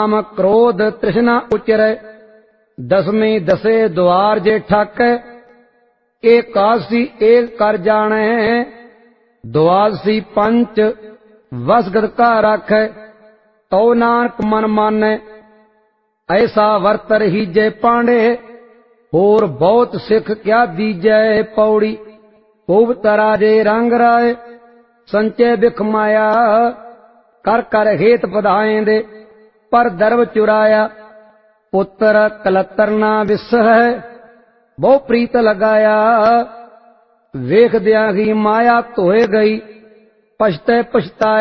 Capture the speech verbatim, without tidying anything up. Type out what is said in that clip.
काम क्रोध तृष्णा उचरै। दसवीं दसे द्वार जे ठाकै, एकासी एक कर जानै। द्वादशी पंच वसगत का राखै, तो नानक मन मानै। ऐसा वर्त रहीजै पांडे, होर बहुत सिख क्या दीजै पौड़ी। खूब तराजे रंग राय, संचय बिख माया। कर कर हेत पधाएंदे, पर दरब चुराया। पुत्र कलतर ना विस है, बहु प्रीत लगाया। वेख दिया ही माया धोए गई, पछतै पछताया।